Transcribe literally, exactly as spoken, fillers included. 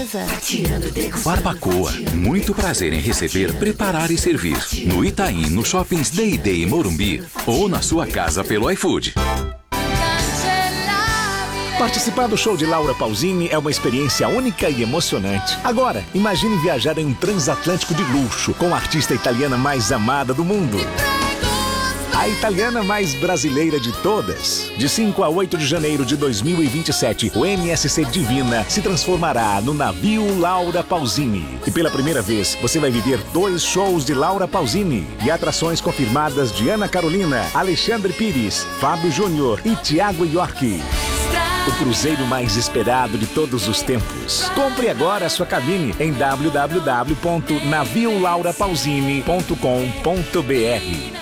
Barbacoa, muito prazer em receber, preparar e servir. No Itaim, no Shoppings Day Day Morumbi ou na sua casa pelo iFood. Participar do show de Laura Pausini é uma experiência única e emocionante. Agora, imagine viajar em um transatlântico de luxo com a artista italiana mais amada do mundo. A italiana mais brasileira de todas. De cinco a oito de janeiro de dois mil e vinte e sete, o M S C Divina se transformará no navio Laura Pausini. E pela primeira vez, você vai viver dois shows de Laura Pausini e atrações confirmadas de Ana Carolina, Alexandre Pires, Fábio Júnior e Thiago York. O cruzeiro mais esperado de todos os tempos. Compre agora a sua cabine em w w w ponto navio laura pausini ponto com ponto b r.